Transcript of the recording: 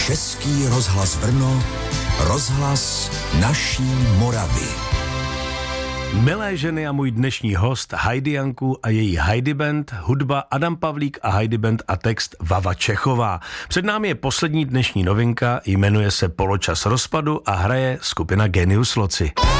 Český rozhlas Brno, rozhlas naší Moravy. Milé ženy a můj dnešní host Heidi Janku a její Heidi Band, hudba Adam Pavlík a Heidi Band a text Vava Čechová. Před námi je poslední dnešní novinka, jmenuje se Poločas rozpadu a hraje skupina Genius Loci.